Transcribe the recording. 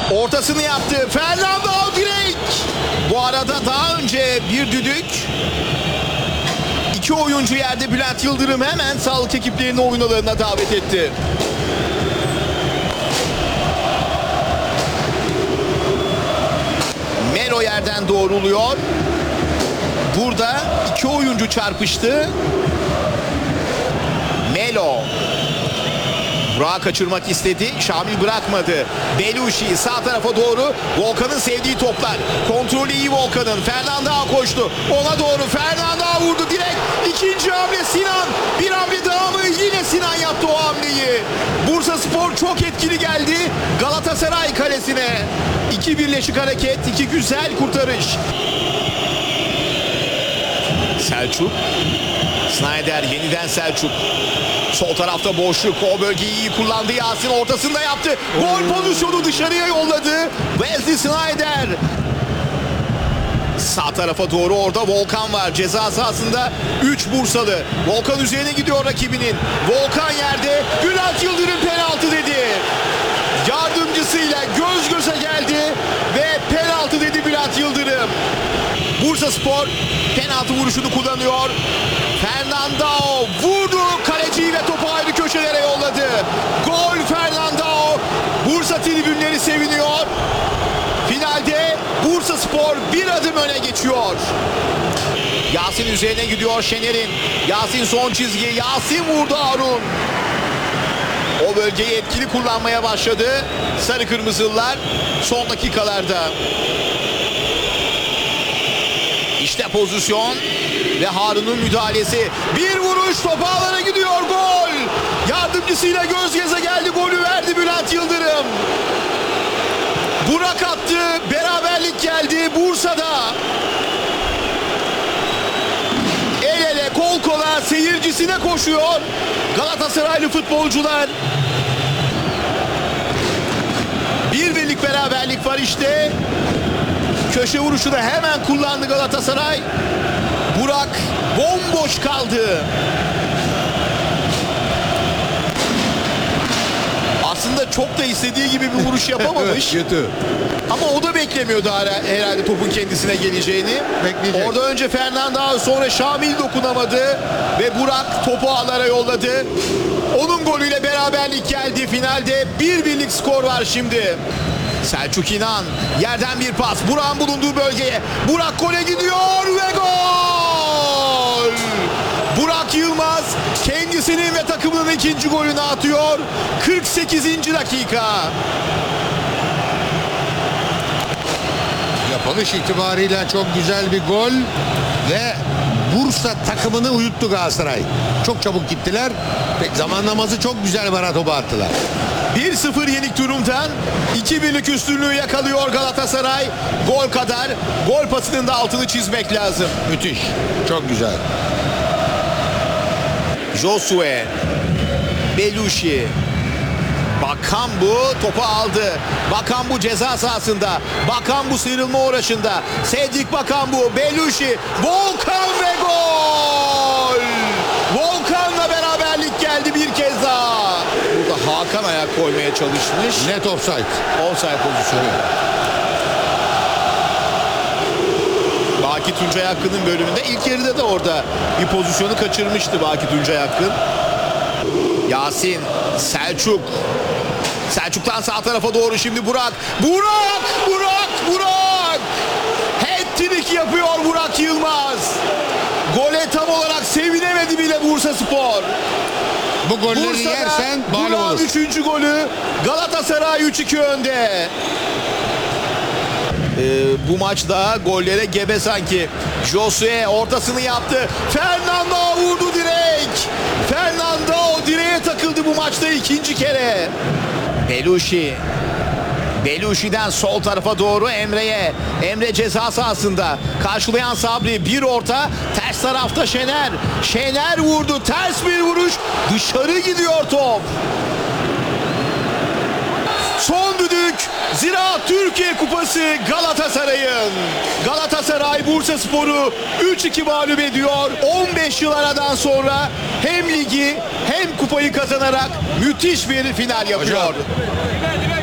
Ortasını yaptı. Fernando direk. Bu arada daha önce bir düdük. İki oyuncu yerde. Bülent Yıldırım hemen sağlık ekiplerini oyun alanına davet etti. Melo yerden doğruluyor. Burada iki oyuncu çarpıştı. Melo. Burak'ı kaçırmak istedi. Şamil bırakmadı. Beluşi sağ tarafa doğru. Volkan'ın sevdiği toplar. Kontrolü iyi Volkan'ın. Fernando koştu. Ona doğru Fernando vurdu. Direkt ikinci hamle Sinan. Bir hamle daha mı? Yine Sinan yaptı o hamleyi. Bursaspor çok etkili geldi Galatasaray kalesine. İki birleşik hareket. İki güzel kurtarış. Selçuk. Snyder yeniden Selçuk. Sol tarafta boşluk. O bölgeyi iyi kullandı. Yasin ortasında yaptı. Gol pozisyonu dışarıya yolladı. Wesley Snyder. Sağ tarafa doğru orada Volkan var. Ceza sahasında 3 Bursalı. Volkan üzerine gidiyor rakibinin. Volkan yerde. Bülent Yıldırım penaltı dedi. Yardımcısıyla göz göze geldi ve penaltı dedi Bülent Yıldırım. Bursaspor penaltı vuruşunu kullanıyor. Fernando vurdu kaleciyi ve topu ayrı köşelere yolladı. Gol Fernando. Bursa tribünleri seviniyor. Finalde Bursaspor bir adım öne geçiyor. Yasin üzerine gidiyor Şener'in. Yasin son çizgi. Yasin vurdu Harun. O bölgeyi etkili kullanmaya başladı Sarı Kırmızılılar son dakikalarda. İşte pozisyon ve Harun'un müdahalesi. Bir vuruş top ağlara gidiyor, gol. Yardımcısıyla göz göze geldi, golü verdi Bülent Yıldırım. Burak attı, beraberlik geldi Bursa'da. El ele kol kola seyircisine koşuyor Galatasaraylı futbolcular. Bir birlik beraberlik var işte. Köşe vuruşunu hemen kullandı Galatasaray. Burak bomboş kaldı. Aslında çok da istediği gibi bir vuruş yapamamış. Kötü. Ama o da beklemiyordu herhalde topun kendisine geleceğini. Bekleyecek. Orada önce Fernando, sonra Şamil dokunamadı. Ve Burak topu ağlara yolladı. Onun golüyle beraberlik geldi. Finalde 1-1'lik skor var şimdi. Selçuk İnan yerden bir pas. Burak'ın bulunduğu bölgeye. Burak gole gidiyor ve gol! Burak Yılmaz kendisinin ve takımının ikinci golünü atıyor. 48. dakika. Yapılış itibariyle çok güzel bir gol ve Bursa takımını uyuttu Galatasaray. Çok çabuk gittiler. Zamanlaması çok güzel, bana topu attılar. 1-0 yenik durumdan 2-1'lik üstünlüğü yakalıyor Galatasaray. Gol kadar, gol pasının da altını çizmek lazım. Müthiş. Çok güzel. Josue, Beluşi, Bakambu topu aldı. Bakambu ceza sahasında. Bakambu sıyrılma uğraşında. Cedric Bakambu, Beluşi, Volkan ve gol! Volkan'la beraberlik geldi bir kez daha. Burada Hakan ayak koymaya çalışmış. Net offside. Offside pozisyonu. Baki Tuncay Hakkı'nın bölümünde ilk yarıda da orada bir pozisyonu kaçırmıştı Baki Tuncay Hakkı. Yasin, Selçuk. Selçuk'tan sağ tarafa doğru şimdi Burak. Burak! Hat-trick yapıyor Burak Yılmaz. Gole tam olarak sevinemedi bile Bursaspor. Bu golleri yersen mağlup Burak'ın olur. 3. golü. Galatasaray 3-2 önde. Bu maçta gollere gebe sanki. Josue ortasını yaptı. Fernando vurdu direkt. Fernando direğe takıldı bu maçta ikinci kere. Beluşi'den sol tarafa doğru Emre'ye. Emre ceza sahasında. Karşılayan Sabri, bir orta. Ters tarafta Şener. Şener vurdu. Ters bir vuruş. Dışarı gidiyor top. Son düdük Ziraat Türkiye Kupası Galatasaray'ın. Galatasaray Bursaspor'u 3-2 mağlup ediyor. 15 yıl aradan sonra hem ligi hem kupayı kazanarak müthiş bir final yapıyor. Hocam.